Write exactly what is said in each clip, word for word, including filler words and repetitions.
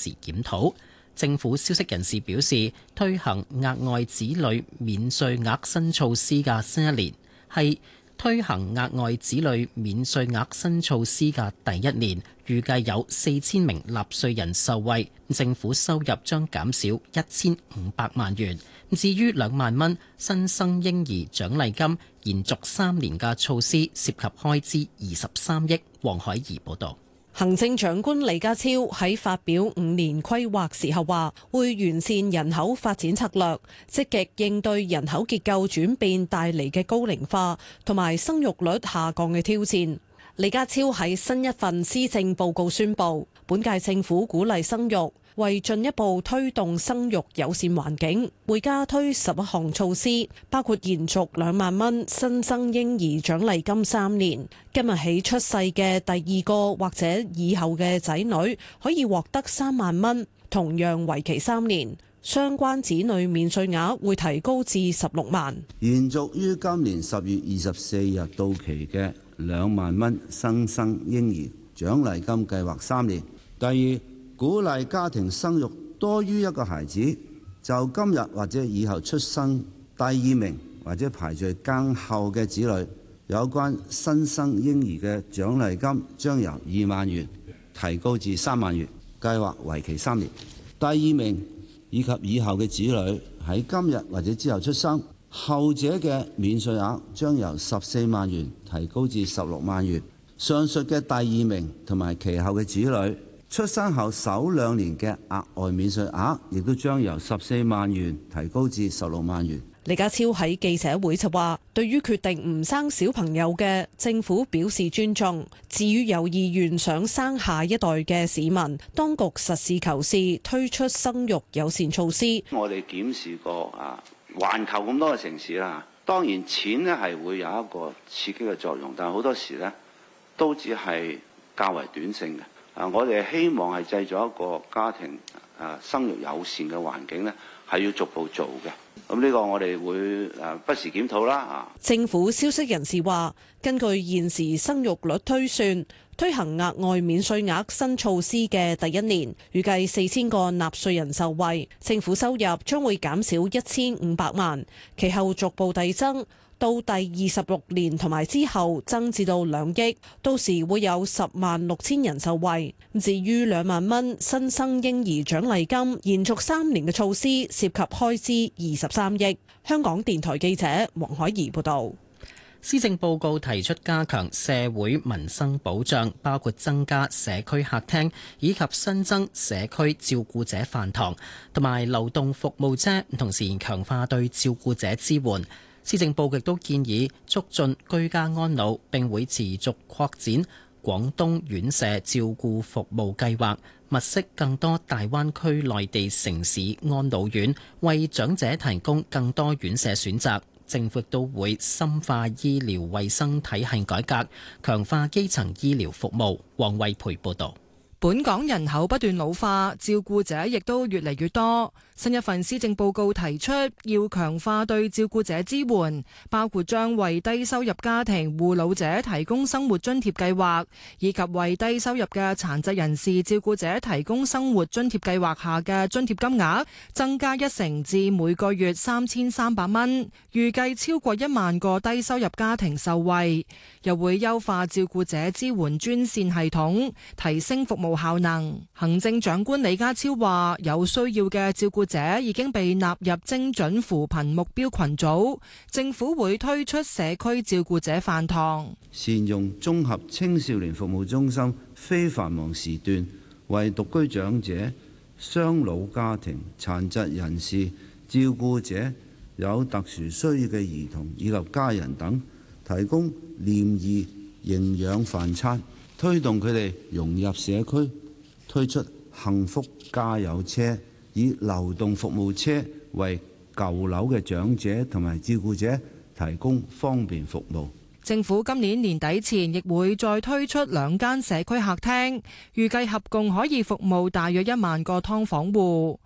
時檢討。政府消息人士表示，推行額外子女免稅額新措施嘅新一年，係推行額外子女免稅額新措施嘅第一年，預計有四千名納稅人受惠，政府收入將減少一千五百萬元。至於兩萬蚊新生嬰兒獎勵金延續三年嘅措施，涉及開支二十三億。黃海怡報導。 行政長官李家超喺發表五年規劃時候話，會完善人口發展策略，積極應對人口結構轉變帶嚟嘅高齡化同埋生育率下降嘅挑戰。李家超喺新一份施政報告宣布，本屆政府鼓勵生育，為進一步推動生育友善環境，會加推十一項措施，包括延續兩萬蚊新生嬰兒獎勵金三年，今日起出世嘅第二個或者以後嘅仔女可以獲得三萬蚊，同樣為期三年。相關子女免稅額會提高至十六萬。 延續於今年十月二十四日到期嘅兩萬蚊新生嬰兒獎勵金計劃三年。第二，鼓勵家庭生育多於一個孩子，就今日或者以後出生第二名或者排序更後嘅子女，有關新生嬰兒嘅獎勵金將由二萬元提高至三萬元，計劃為期三年。第二名以及以後嘅子女喺今日或者之後出生，後者嘅免稅額將由十四萬元提高至十六萬元。上述嘅第二名同埋其後嘅子女出生後首兩年嘅額外免稅額，亦都將由十四萬元提高至十六萬元。 李家超喺記者會就話，對於決定唔生小朋友嘅，政府表示尊重。至於有意願想生下一代嘅市民，當局實事求是推出生育友善措施。 我哋檢視過啊，環球咁多嘅城市啦，當然錢呢係會有一個刺激嘅作用，但係好多時呢都只係較為短性嘅。啊！我哋希望係製造一個家庭啊生育友善嘅環境呢，係要逐步做嘅。咁呢個我哋會誒不時檢討啦。啊！ 政府消息人士話，根據現時生育率推算，推行額外免稅額新措施嘅第一年，預計四千個納稅人受惠，政府收入將會減少一千五百萬，其後逐步遞增。到第二十六年同埋之後增至到兩億，到時會有十萬六千人受惠。至於兩萬蚊新生嬰兒獎勵金延續三年嘅措施，涉及開支二十三億。香港電台記者黃海怡報導。 施政報告提出加強社會民生保障，包括增加社區客廳，以及新增社區照顧者飯堂同埋流動服務車，同時強化對照顧者支援。施政報告亦都建議促進居家安老，並會持續擴展廣東院舍照顧服務計劃，物色更多大灣區內地城市安老院，為長者提供更多院舍選擇。政府亦都會深化醫療衛生體系改革，強化基層醫療服務。黃惠培報導。 本港人口不斷老化，照顧者亦都越嚟越多。新一份施政報告提出要強化對照顧者支援，包括將為低收入家庭護老者提供生活津貼計劃，以及為低收入嘅殘疾人士照顧者提供生活津貼計劃下嘅津貼金額增加一成至每個月三千三百蚊，預計超過一萬個低收入家庭受惠。又會優化照顧者支援專線系統，提升服務效能。行政長官李家超話，有需要嘅照顧者已經被納入精準扶貧目標群組，政府會推出社區照顧者飯堂， 善用綜合青少年服務中心非繁忙時段，為獨居長者、雙老家庭、殘疾人士、照顧者、有特殊需要嘅兒童以及家人等提供廉宜營養飯餐，推動佢哋融入社區，推出幸福加油車，以流動服務車為舊樓嘅長者同埋照顧者提供方便服務。 政府今年年底前亦會再推出兩間社區客廳，預計合共可以服務大約一萬個劏房戶。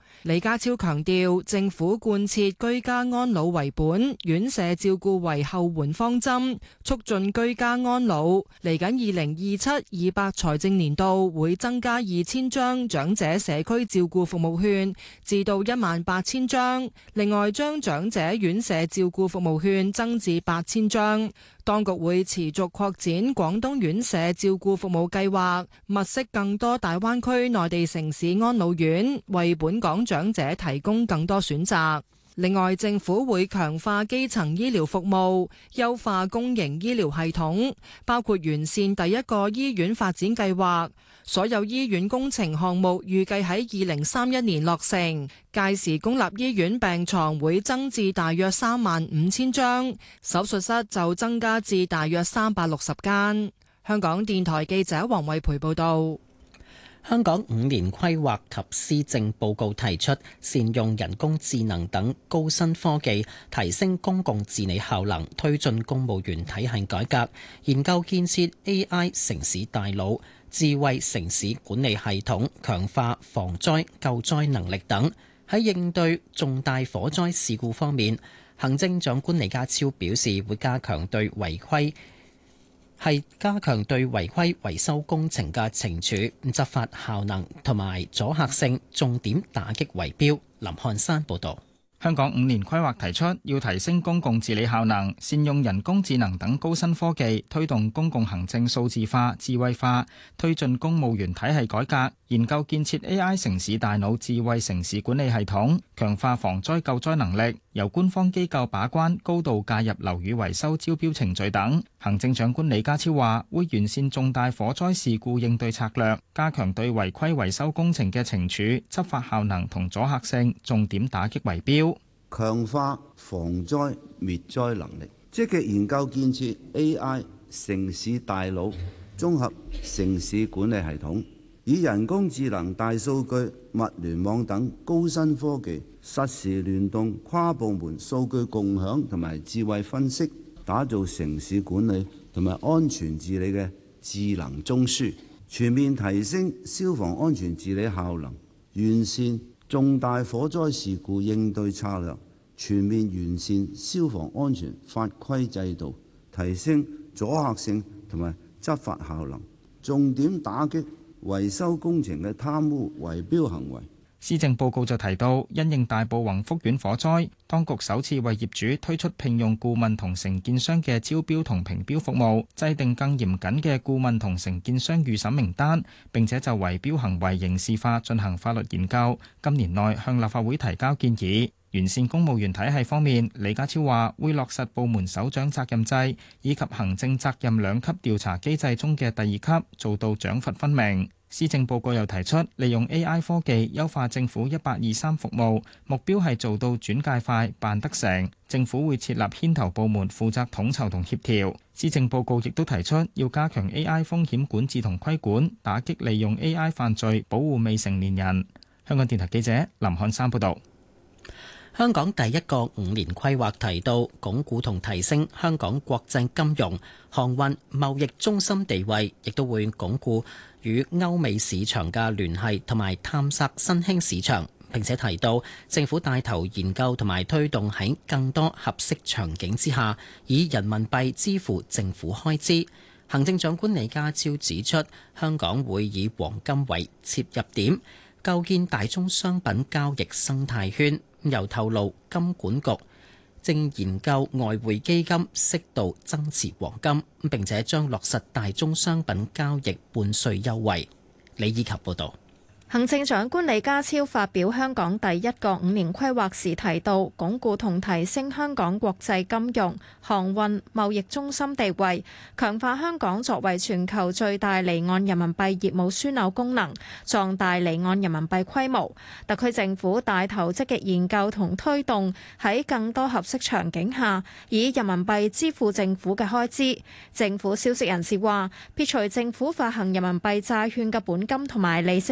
李家超強調，政府貫徹居家安老為本、院舍照顧為後援方針，促進居家安老。嚟緊二零二七二八財政年度會增加二千張長者社區照顧服務券，至到一萬八千張。另外，將長者院舍照顧服務券增至八千張。當局會持續擴展廣東院舍照顧服務計劃，物色更多大灣區內地城市安老院，為本港長者提供更多選擇。另外，政府會強化基層醫療服務，優化公營醫療系統，包括完善第一個醫院發展計劃。所有醫院工程項目預計喺二零三一年落成，屆時公立醫院病床會增至大約三萬五千張，手術室就增加至大約三百六十間。香港電台記者黃慧培報道。 香港五年規劃及施政報告提出，善用人工智能等高新科技，提升公共治理效能，推進公務員體系改革，研究建設 A I 城市大腦、智慧城市管理系統，強化防災救災能力等。喺應對重大火災事故方面，行政長官李家超表示，會加強對違規係加強對違規維修工程嘅懲處、執法效能同埋阻嚇性，重點打擊圍標。林漢山報導。 香港五年規劃提出要提升公共治理效能，善用人工智能等高新科技，推動公共行政數字化、智慧化，推進公務員體系改革，研究建設 A I 城市大腦智慧城市管理系統，強化防災救災能力，由官方機構把關，高度介入樓宇維修招標程序等。行政長官李家超話，會完善重大火災事故應對策略，加強對違規維修工程嘅懲處、執法效能同阻嚇性，重點打擊圍標。 強化防災滅災能力，積極研究建設 A I 城市大腦綜合城市管理系統，以人工智能、大數據、物聯網等高新科技，實時聯動跨部門數據共享同埋智慧分析，打造城市管理同埋安全治理嘅智能中樞，全面提升消防安全治理效能，完善重大火災事故應對策略，全面完善消防安全法規制度，提升阻嚇性同埋執法效能，重點打擊維修工程嘅貪污圍標行為。 施政報告就提到，因應大埔宏福苑火災，當局首次為業主推出聘用顧問同承建商嘅招標同評標服務，制定更嚴謹嘅顧問同承建商預審名單，並且就圍標行為刑事化進行法律研究，今年內向立法會提交建議。完善公務員體系方面，李家超話會落實部門首長責任制以及行政責任兩級調查機制中嘅第二級，做到獎罰分明。施政報告又提出，利用 A I 科技優化政府一八二三服務，目標係做到轉介快、辦得成。政府會設立牽頭部門，負責統籌同協調。施政報告亦都提出，要加強 A I 風險管治同規管，打擊利用 A I 犯罪，保護未成年人。香港電台記者林漢山報導。 香港第一個五年規劃提到，鞏固同提升香港國際金融、航運、貿易中心地位，亦都會鞏固與歐美市場嘅聯繫同埋探索新興市場。並且提到，政府帶頭研究同埋推動喺更多合適場景之下，以人民幣支付政府開支。行政長官李家超指出，香港會以黃金為切入點，構建大宗商品交易生態圈。又透露，金管局正研究外匯基金適度增持黃金，並且將落實大宗商品交易半稅優惠。李以及報導。 行政長官李家超發表香港第一個五年規劃時提到，鞏固同提升香港國際金融、航運、貿易中心地位，強化香港作為全球最大離岸人民幣業務樞紐功能，壯大離岸人民幣規模。特區政府帶頭積極研究同推動喺更多合適場景下，以人民幣支付政府嘅開支。政府消息人士話，撇除政府發行人民幣債券嘅本金同埋利息支出，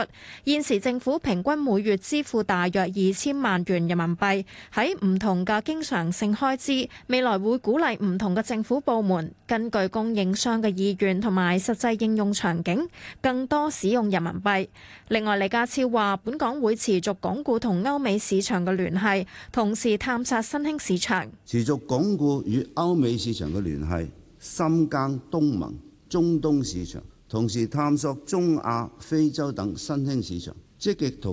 現時政府平均每月支付大約二千萬元人民幣喺唔同嘅經常性開支，未來會鼓勵唔同嘅政府部門根據供應商嘅意願同埋實際應用場景，更多使用人民幣。另外，李家超話，本港會持續鞏固同歐美市場嘅聯繫，同時探索新興市場， 持續鞏固與歐美市場嘅聯繫，深耕東盟、中東市場，同時探索中亞、非洲等新興市場，積極同